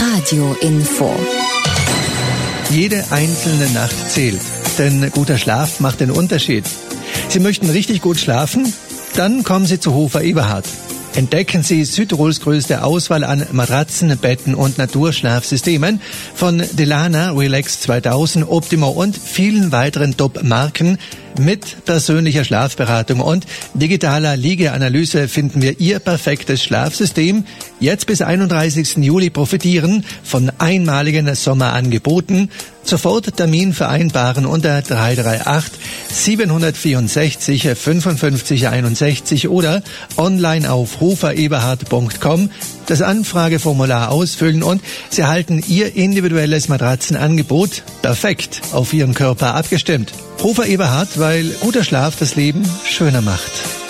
Radio Info. Jede einzelne Nacht zählt, denn guter Schlaf macht den Unterschied. Sie möchten richtig gut schlafen? Dann kommen Sie zu Hofer Eberhard. Entdecken Sie Südtirols größte Auswahl an Matratzen, Betten und Naturschlafsystemen von Delana, Relax 2000, Optimo und vielen weiteren Top-Marken. Mit persönlicher Schlafberatung und digitaler Liegeanalyse finden wir Ihr perfektes Schlafsystem. Jetzt bis 31. Juli profitieren von einmaligen Sommerangeboten. Sofort Termin vereinbaren unter 338 764 55 61 oder online auf hofereberhard.com das Anfrageformular ausfüllen und Sie erhalten Ihr individuelles Matratzenangebot perfekt auf Ihren Körper abgestimmt. Hofer Eberhard, weil guter Schlaf das Leben schöner macht.